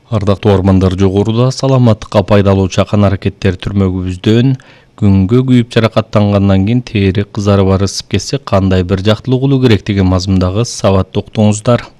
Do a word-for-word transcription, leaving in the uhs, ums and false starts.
Ардактуу угармандар, жогоруда саламаттыкка пайдалуу чакан аракеттер түрмөгүбүздөн күнгө күйүп жаракаттангандан кийин тери кызарып арысып кетсе кандай бир жактылык улуу керек деген мазмундагы сабатты уктуңуздар.